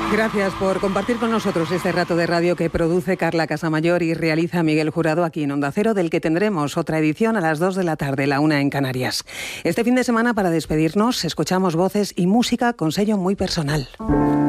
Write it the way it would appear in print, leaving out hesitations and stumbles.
Gracias por compartir con nosotros este rato de radio que produce Carla Casamayor y realiza Miguel Jurado aquí en Onda Cero, del que tendremos otra edición a las 2 de la tarde, la 1 en Canarias. Este fin de semana, para despedirnos, escuchamos voces y música con sello muy personal.